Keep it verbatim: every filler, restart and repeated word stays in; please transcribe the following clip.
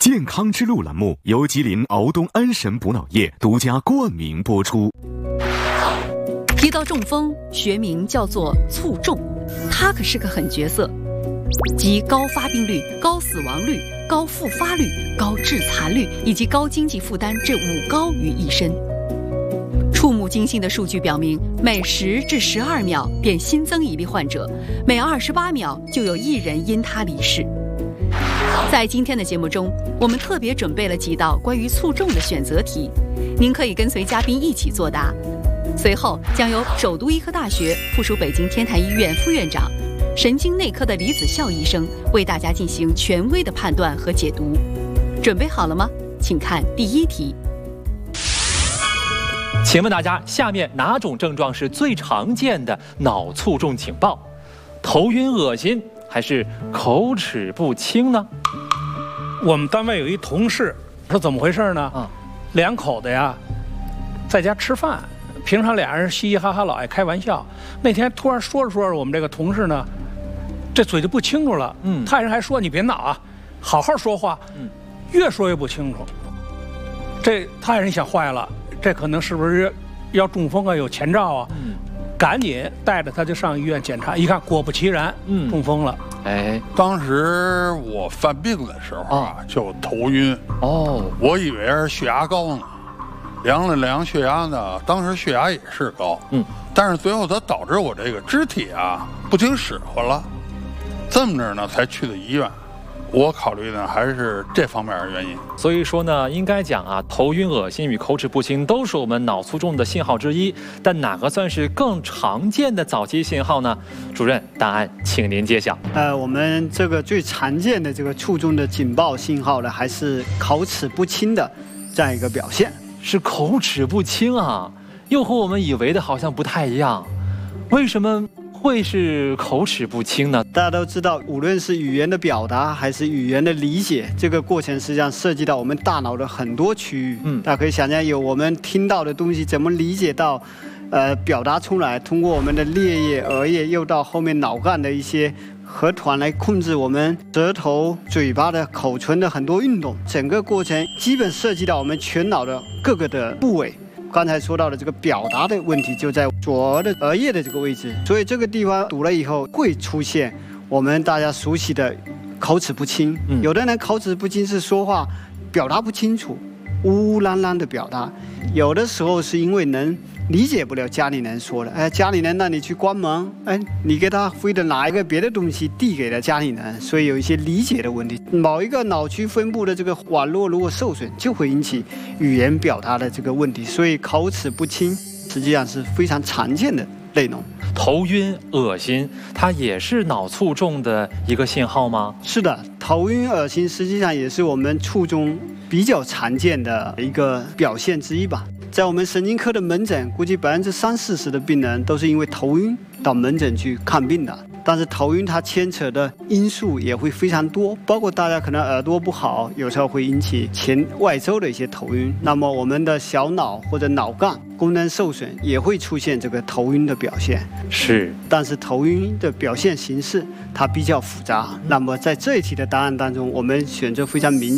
健康之路栏目由吉林敖东安神补脑液独家冠名播出。 提到中风，学名叫做卒中，它可是个狠角色，集高发病率、高死亡率、高复发率、高致残率以及高经济负担这五高于一身。触目惊心的数据表明，每十至十二秒便新增一例患者，每二十八秒就有一人因他离世。在今天的节目中，我们特别准备了几道关于卒中的选择题，您可以跟随嘉宾一起作答。随后将由首都医科大学附属北京天坛医院副院长、神经内科的李子孝医生为大家进行权威的判断和解读。准备好了吗？请看第一题。 请问大家，下面哪种症状是最常见的脑卒中警报？头晕恶心还是口齿不清呢？ 我们单位有一同事，是怎么回事呢？啊，两口子呀，在家吃饭，平常俩人嘻嘻哈哈，老爱开玩笑。那天突然说着说着，我们这个同事呢，这嘴就不清楚了。嗯，太人还说你别闹啊，好好说话。嗯，越说越不清楚。这太人想坏了，这可能是不是要中风啊？有前兆啊？嗯，赶紧带着他就上医院检查，一看果不其然，嗯，中风了。 哎，当时我犯病的时候啊，就头晕。哦，我以为是血压高呢，量了量血压呢，当时血压也是高。嗯，但是最后它导致我这个肢体啊不听使唤了，这么着呢才去的医院。我考虑呢还是这方面的原因。 所以说呢，应该讲啊，头晕、恶心与口齿不清都是我们脑卒中的信号之一，但哪个算是更常见的早期信号呢？主任，答案请您揭晓。 呃，我们这个最常见的这个卒中的警报信号呢，还是口齿不清的这样一个表现。 是口齿不清啊，又和我们以为的好像不太一样，为什么会是口齿不清呢？ 大家都知道，无论是语言的表达还是语言的理解，这个过程实际上涉及到我们大脑的很多区域。嗯，大家可以想象，有我们听到的东西怎么理解到，呃，表达出来，通过我们的颞叶、额叶，又到后面脑干的一些核团来控制我们舌头、嘴巴的口唇的很多运动，整个过程基本涉及到我们全脑的各个的部位。刚才说到的这个表达的问题就在左额的额叶的这个位置，所以这个地方堵了以后会出现我们大家熟悉的口齿不清。嗯，有的人口齿不清是说话表达不清楚，呜呜囔囔的表达，有的时候是因为能理解不了家里人说的，哎，家里人让你去关门，哎，你给他非得拿一个别的东西递给了家里人，所以有一些理解的问题。某一个脑区分布的这个网络如果受损，就会引起语言表达的这个问题，所以口齿不清实际上是非常常见的内容。 头晕、恶心，它也是脑卒中的一个信号吗？ 是的，头晕、恶心实际上也是我们卒中比较常见的一个表现之一吧。在我们神经科的门诊，估计百分之三四十的病人都是因为头晕到门诊去看病的。但是头晕它牵扯的因素也会非常多，包括大家可能耳朵不好，有时候会引起前外周的一些头晕。那么我们的小脑或者脑干功能受损也会出现这个头晕的表现。 是， 但是头晕的表现形式它比较复杂。那么在这一题的答案当中，我们选择非常明